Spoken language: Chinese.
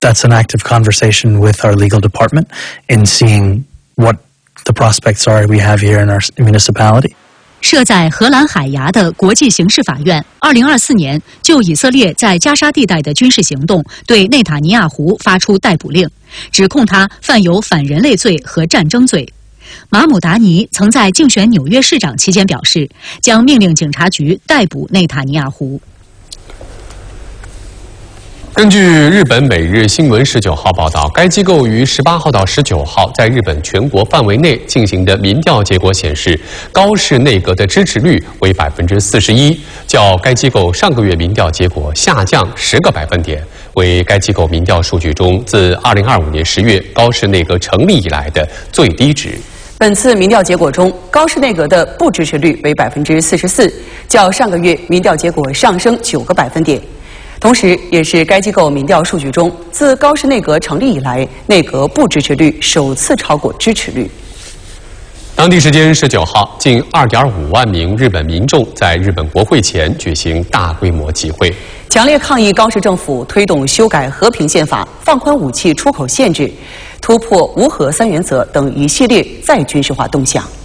that's an active conversation with our legal department in seeing what the prospects are we have here in our municipality. 设在荷兰海牙的国际刑事法院，2024年就以色列在加沙地带的军事行动对内塔尼亚胡发出逮捕令，指控他犯有反人类罪和战争罪。马姆达尼曾在竞选纽约市长期间表示，将命令警察局逮捕内塔尼亚胡。 根据日本每日新闻19号报道，该机构于18号到19号在日本全国范围内进行的民调结果显示，高市内阁的支持率为41%，较该机构上个月民调结果下降10个百分点，为该机构民调数据中自2025年10月高市内阁成立以来的最低值。 本次民调结果中，高市内阁的不支持率为44%，较上个月民调结果上升9个百分点。同时，也是该机构民调数据中，自高市内阁成立以来，内阁不支持率首次超过支持率。 当地时间19号，近2.5万名日本民众在日本国会前举行大规模集会， 强烈抗议高市政府推动修改和平宪法、放宽武器出口限制、突破无核3原则等一系列再军事化动向。